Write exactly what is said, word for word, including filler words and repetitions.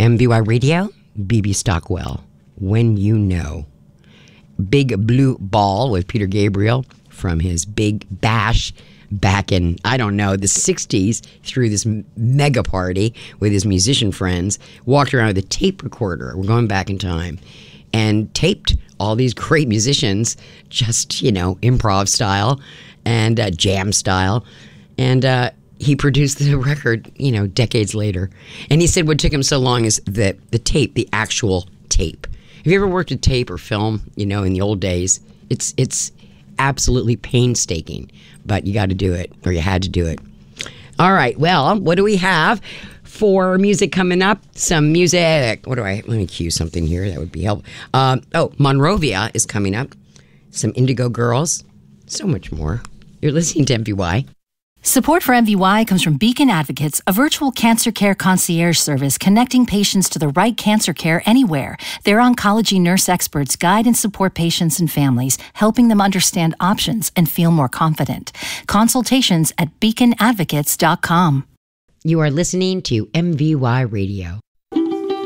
M V Y Radio, B B Stockwell, When You Know. Big Blue Ball with Peter Gabriel from his Big Bash back in, I don't know, the sixties, through this mega party with his musician friends, walked around with a tape recorder. We're going back in time. And taped all these great musicians, just, you know, improv style and uh, jam style. And uh, he produced the record, you know, decades later. And he said what took him so long is the, the tape, the actual tape. Have you ever worked with tape or film, you know, in the old days? It's it's absolutely painstaking, but you got to do it, or you had to do it. All right, well, what do we have for music coming up? Some music. What do I, let me cue something here. That would be helpful. Um, oh, Monrovia is coming up. Some Indigo Girls. So much more. You're listening to M V Y. Support for M V Y comes from Beacon Advocates, a virtual cancer care concierge service connecting patients to the right cancer care anywhere. Their oncology nurse experts guide and support patients and families, helping them understand options and feel more confident. Consultations at beacon advocates dot com. You are listening to M V Y Radio.